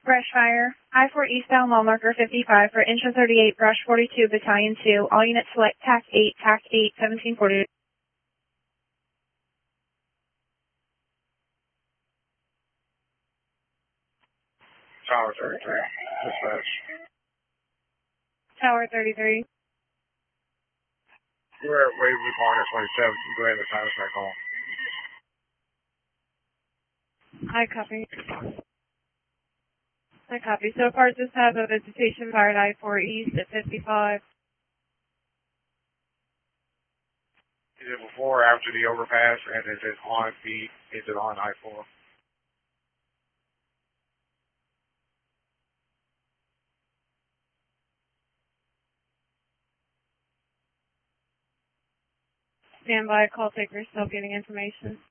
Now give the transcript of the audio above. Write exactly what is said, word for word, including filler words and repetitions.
Brush fire. I four eastbound mile marker fifty-five for Intra thirty-eight, Brush forty-two, Battalion two. All units select T A C eight, T A C eight, seventeen forty. Tower thirty-three, dispatch. Tower thirty-three. We're at Waverly Partner twenty-seven. Go ahead and assign us that call. I copy. I copy. So far, just have a visitation fired I four east at fifty-five. Is it before or after the overpass? And is it on feet? Is it on I four? Stand by. Call taker still getting information.